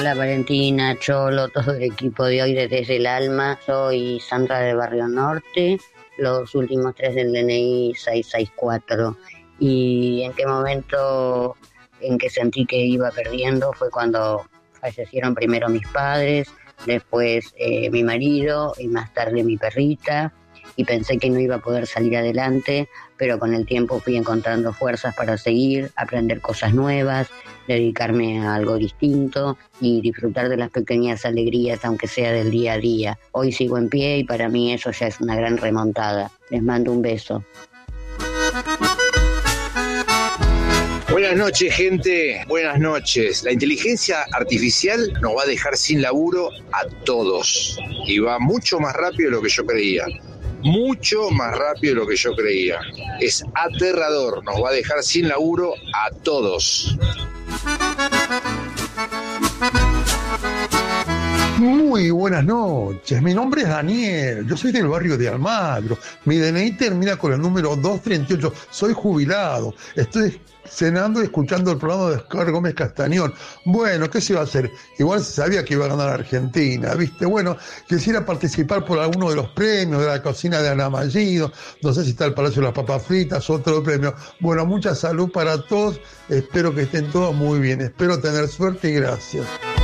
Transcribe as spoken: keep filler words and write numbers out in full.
Hola Valentina, Cholo, todo el equipo de hoy de Desde el Alma. Soy Sandra de Barrio Norte, los últimos tres del D N I seiscientos sesenta y cuatro. Y en qué momento en que sentí que iba perdiendo fue cuando fallecieron primero mis padres, después eh, mi marido y más tarde mi perrita. Y pensé que no iba a poder salir adelante, pero con el tiempo fui encontrando fuerzas para seguir, aprender cosas nuevas, dedicarme a algo distinto y disfrutar de las pequeñas alegrías, aunque sea del día a día. Hoy sigo en pie y para mí eso ya es una gran remontada. Les mando un beso. Buenas noches, gente. Buenas noches. La inteligencia artificial nos va a dejar sin laburo a todos y va mucho más rápido de lo que yo creía. Mucho más rápido de lo que yo creía. Es aterrador, nos va a dejar sin laburo a todos. Muy buenas noches, mi nombre es Daniel, yo soy del barrio de Almagro, mi D N I termina con el número doscientos treinta y ocho, soy jubilado, estoy cenando y escuchando el programa de Oscar Gómez Castañón. Bueno, ¿qué se iba a hacer? Igual se sabía que iba a ganar Argentina, ¿viste? Bueno, quisiera participar por alguno de los premios de la cocina de Ana Mallido, no sé si está el Palacio de las Papas Fritas, otro premio. Bueno, mucha salud para todos, espero que estén todos muy bien, espero tener suerte y gracias.